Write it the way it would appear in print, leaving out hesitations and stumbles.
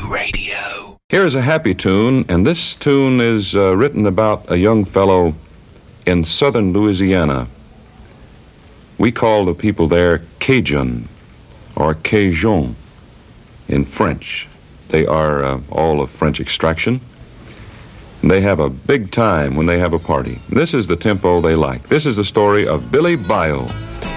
Radio. Here's a happy tune, and this tune is written about a young fellow in southern Louisiana. We call the people there Cajun or Cajun in French. They are all of French extraction. They have a big time when they have a party. This is the tempo they like. This is the story of Billy Bayou.